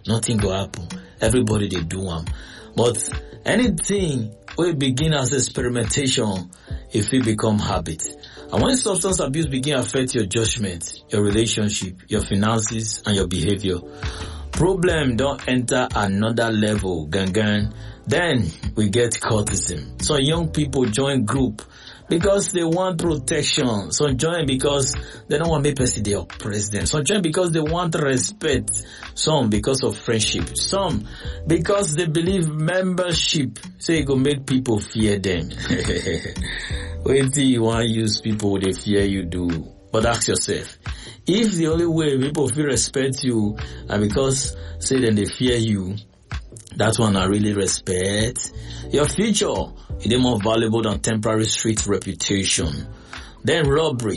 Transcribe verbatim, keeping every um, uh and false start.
nothing go happen. Everybody they do them. But anything will begin as experimentation if it become habit. And when substance abuse begin affect your judgment, your relationship, your finances, and your behavior, problem don't enter another level, gangan. Then we get cultism. Some young people join group because they want protection. Some join because they don't want to make person they oppress them. Some join because they want respect. Some because of friendship. Some because they believe membership. So it go make people fear them. Wait till you want to use people they fear you do. But ask yourself, if the only way people feel respect you and because say then they fear you, that one I really respect. Your future is more valuable than temporary street reputation. Then robbery.